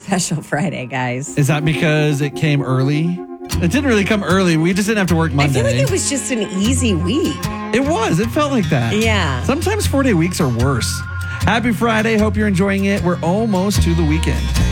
special Friday, guys. Is that because it came early? It didn't really come early. We just didn't have to work Monday. I feel like it was just an easy week. It was. It felt like that. Yeah. Sometimes 4-day weeks are worse. Happy Friday. Hope you're enjoying it. We're almost to the weekend.